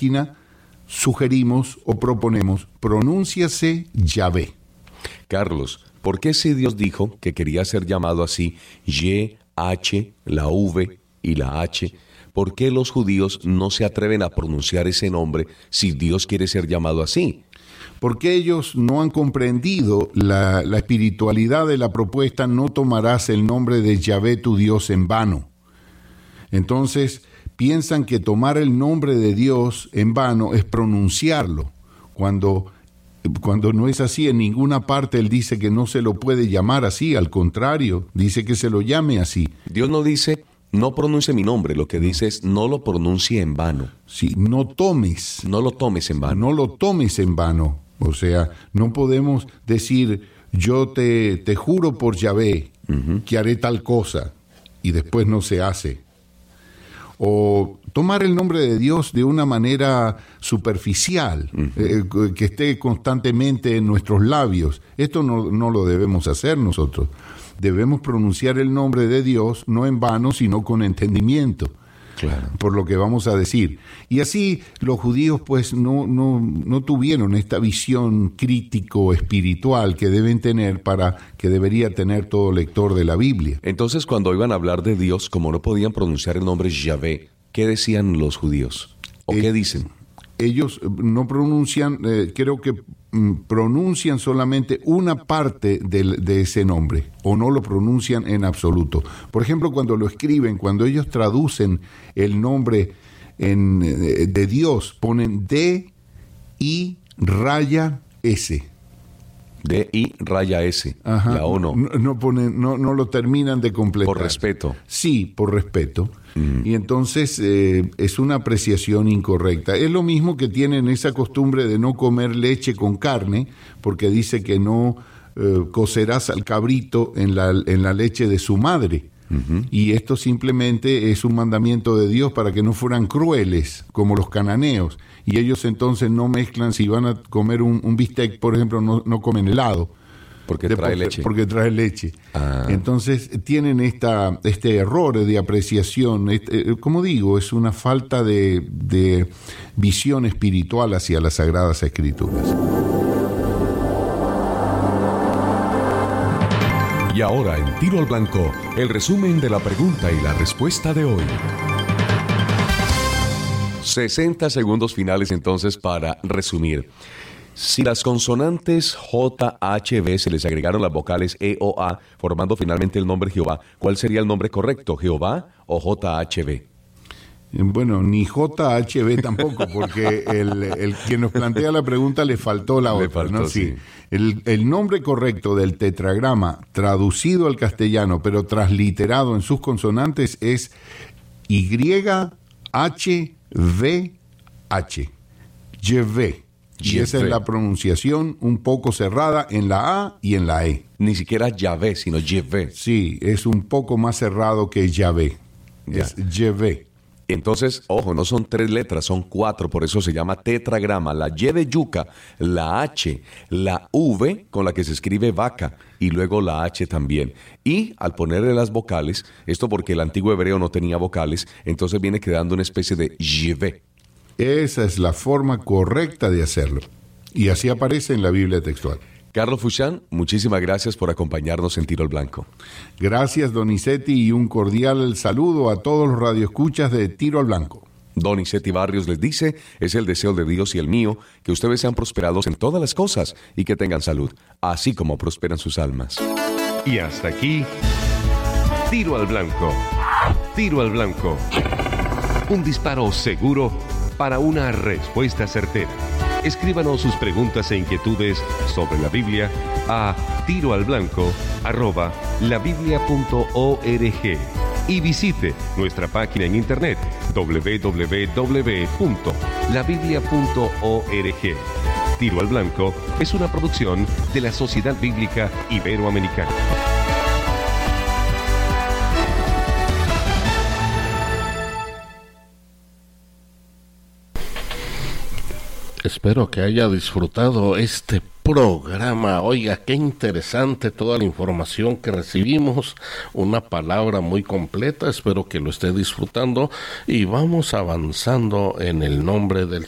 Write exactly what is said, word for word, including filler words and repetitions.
página sugerimos o proponemos, pronúnciase Yahvé. Carlos, ¿por qué si Dios dijo que quería ser llamado así, Y, H, la V y la H, por qué los judíos no se atreven a pronunciar ese nombre si Dios quiere ser llamado así? Porque ellos no han comprendido la, la espiritualidad de la propuesta, no tomarás el nombre de Yahvé tu Dios en vano. Entonces, piensan que tomar el nombre de Dios en vano es pronunciarlo, cuando, cuando no es así. En ninguna parte Él dice que no se lo puede llamar así, al contrario, dice que se lo llame así. Dios no dice, no pronuncie mi nombre, lo que dice es, no lo pronuncie en vano. Sí, no tomes. No lo tomes en vano. No lo tomes en vano. O sea, no podemos decir, yo te, te juro por Yahvé uh-huh. que haré tal cosa, y después no se hace. O tomar el nombre de Dios de una manera superficial, uh-huh. eh, que esté constantemente en nuestros labios. Esto no, no lo debemos hacer nosotros. Debemos pronunciar el nombre de Dios no en vano, sino con entendimiento. Claro. Por lo que vamos a decir. Y así los judíos pues no, no, no tuvieron esta visión crítico-espiritual que deben tener para que debería tener todo lector de la Biblia. Entonces, cuando iban a hablar de Dios, como no podían pronunciar el nombre Yahvé, ¿qué decían los judíos? ¿O eh, qué dicen? Ellos no pronuncian, eh, creo que mm, pronuncian solamente una parte de, de ese nombre, o no lo pronuncian en absoluto. Por ejemplo, cuando lo escriben, cuando ellos traducen el nombre en, eh, de Dios, ponen D, I, raya, S. D, I, raya, S. Ajá. La O no. No, no, ponen, no, no lo terminan de completar. Por respeto. Sí, por respeto. Mm. Y entonces eh, es una apreciación incorrecta. Es lo mismo que tienen esa costumbre de no comer leche con carne, porque dice que no eh, cocerás al cabrito en la, en la leche de su madre. Uh-huh. Y esto simplemente es un mandamiento de Dios para que no fueran crueles como los cananeos. Y ellos entonces no mezclan, si van a comer un, un bistec, por ejemplo, no, no comen helado. Porque trae porque, leche. Porque trae leche. Ah. Entonces tienen esta, este error de apreciación. Este, como digo, es una falta de, de visión espiritual hacia las Sagradas Escrituras. Y ahora en Tiro al Blanco, el resumen de la pregunta y la respuesta de hoy. sesenta segundos finales entonces para resumir. Si las consonantes J, H, B se les agregaron las vocales E o A, formando finalmente el nombre Jehová, ¿cuál sería el nombre correcto? ¿Jehová o J H B? Bueno, ni J H B tampoco, porque el, el quien nos plantea la pregunta le faltó la le otra, faltó, ¿no? Sí. Sí. El, el nombre correcto del tetragrama, traducido al castellano, pero transliterado en sus consonantes, es Y H V H. Yahvé. Y esa es la pronunciación un poco cerrada en la A y en la E. Ni siquiera Yahvé, sino Yahvé. Sí, es un poco más cerrado que Yahvé. Ya. Es Yahvé. Entonces, ojo, no son tres letras, son cuatro, por eso se llama tetragrama. La Y de yuca, la H, la V con la que se escribe vaca y luego la H también. Y al ponerle las vocales, esto porque el antiguo hebreo no tenía vocales, entonces viene quedando una especie de Yahvé. Esa es la forma correcta de hacerlo. Y así aparece en la Biblia textual. Carlos Fuchán, muchísimas gracias por acompañarnos en Tiro al Blanco. Gracias, Donizetti, y un cordial saludo a todos los radioescuchas de Tiro al Blanco. Donizetti Barrios les dice, es el deseo de Dios y el mío, que ustedes sean prosperados en todas las cosas y que tengan salud, así como prosperan sus almas. Y hasta aquí, Tiro al Blanco. Tiro al Blanco. Un disparo seguro para una respuesta certera. Escríbanos sus preguntas e inquietudes sobre la Biblia a tiroalblanco arroba labiblia.org y visite nuestra página en internet doble u doble u doble u punto labiblia punto org. Tiro al Blanco es una producción de la Sociedad Bíblica Iberoamericana. Espero que haya disfrutado este programa. Oiga, qué interesante toda la información que recibimos, una palabra muy completa. Espero que lo esté disfrutando y vamos avanzando en el nombre del